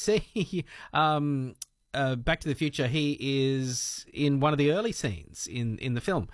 see Back to the Future, he is in one of the early scenes in the film.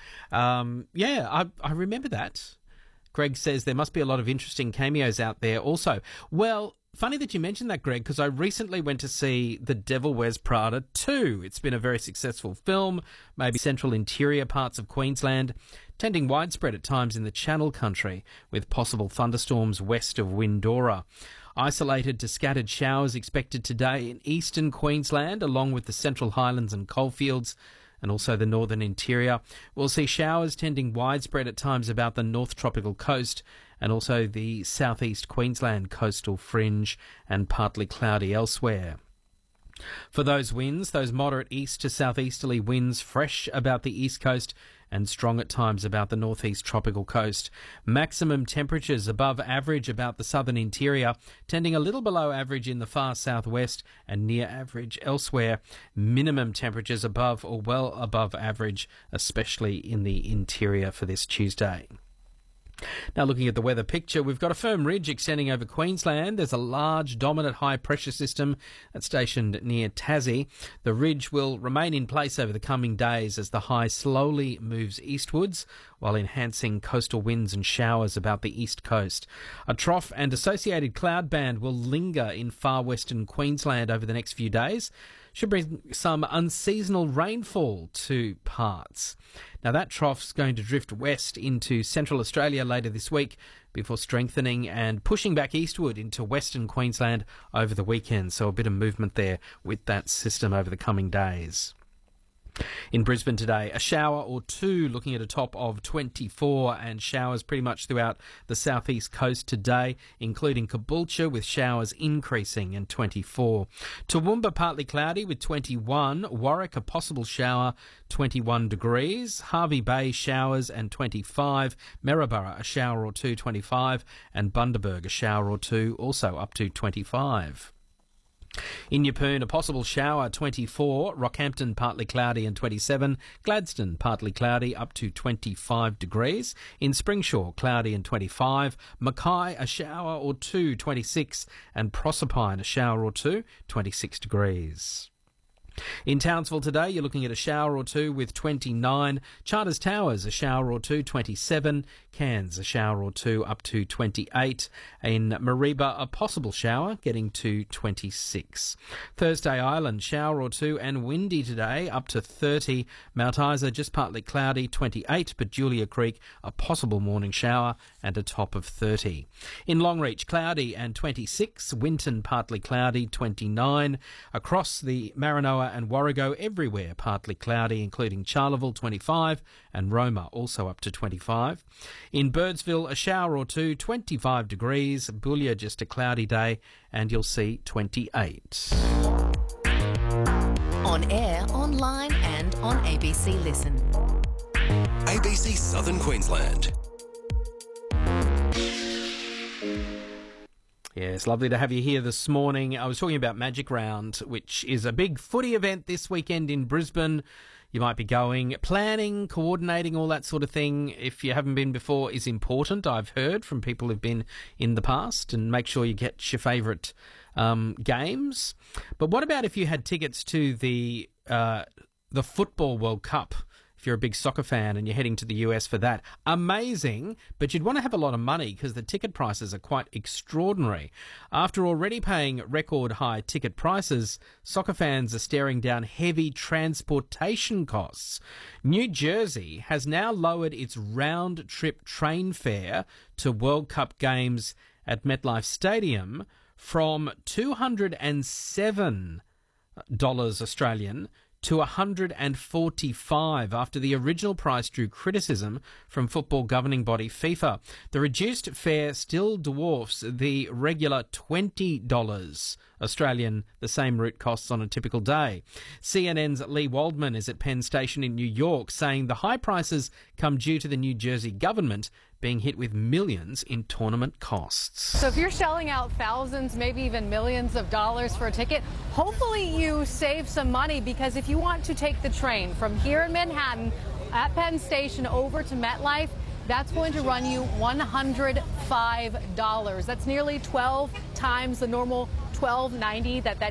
I remember that. Greg says there must be a lot of interesting cameos out there also. Well, funny that you mentioned that, Greg, because I recently went to see The Devil Wears Prada 2. It's been a very successful film, maybe central interior parts of Queensland, tending widespread at times in the Channel Country, with possible thunderstorms west of Windora. Isolated to scattered showers expected today in eastern Queensland, along with the Central Highlands and coalfields, and also the northern interior. We'll see showers tending widespread at times about the North Tropical Coast and also the southeast Queensland coastal fringe, and partly cloudy elsewhere. For those winds, those moderate east to southeasterly winds fresh about the east coast and strong at times about the northeast tropical coast. Maximum temperatures above average about the southern interior, tending a little below average in the far southwest and near average elsewhere. Minimum temperatures above or well above average, especially in the interior for this Tuesday. Now, looking at the weather picture, we've got a firm ridge extending over Queensland. There's a large dominant high-pressure system that's stationed near Tassie. The ridge will remain in place over the coming days as the high slowly moves eastwards, while enhancing coastal winds and showers about the east coast. A trough and associated cloud band will linger in far western Queensland over the next few days. Should bring some unseasonal rainfall to parts. Now, that trough's going to drift west into central Australia later this week before strengthening and pushing back eastward into western Queensland over the weekend. So a bit of movement there with that system over the coming days. In Brisbane today, a shower or two, looking at a top of 24, and showers pretty much throughout the southeast coast today, including Caboolture with showers increasing and 24. Toowoomba partly cloudy with 21. Warwick a possible shower, 21 degrees. Hervey Bay showers and 25. Maryborough a shower or two, 25. And Bundaberg a shower or two, also up to 25. In Yeppoon, a possible shower, 24. Rockhampton, partly cloudy and 27. Gladstone, partly cloudy, up to 25 degrees. In Springshaw, cloudy and 25. Mackay, a shower or two, 26. And Proserpine, a shower or two, 26 degrees. In Townsville today, you're looking at a shower or two with 29. Charters Towers, a shower or two, 27. Cairns, a shower or two, up to 28. In Mareeba, a possible shower, getting to 26. Thursday Island, shower or two and windy today, up to 30. Mount Isa, just partly cloudy, 28. But Julia Creek, a possible morning shower and a top of 30. In Longreach, cloudy and 26. Winton, partly cloudy, 29. Across the Maranoa and Warrego, everywhere partly cloudy, including Charleville, 25, and Roma also up to 25. In Birdsville, a shower or two, 25 degrees. Boulia, just a cloudy day, and you'll see 28. On air, online and on ABC Listen. ABC Southern Queensland. Yes, lovely to have you here this morning. I was talking about Magic Round, which is a big footy event this weekend in Brisbane. You might be going. Planning, coordinating, all that sort of thing, if you haven't been before, is important, I've heard from people who've been in the past, and make sure you get your favourite games. But what about if you had tickets to the Football World Cup? If you're a big soccer fan and you're heading to the US for that, amazing, but you'd want to have a lot of money because the ticket prices are quite extraordinary. After already paying record high ticket prices, soccer fans are staring down heavy transportation costs. New Jersey has now lowered its round-trip train fare to World Cup games at MetLife Stadium from $207 Australian to $145 after the original price drew criticism from football governing body FIFA. The reduced fare still dwarfs the regular $20 Australian the same route costs on a typical day. CNN's Lee Waldman is at Penn Station in New York, saying the high prices come due to the New Jersey government being hit with millions in tournament costs. So if you're shelling out thousands, maybe even millions of dollars for a ticket, hopefully you save some money, because if you want to take the train from here in Manhattan at Penn Station over to MetLife, that's going to run you $105. That's nearly 12 times the normal $12.90 that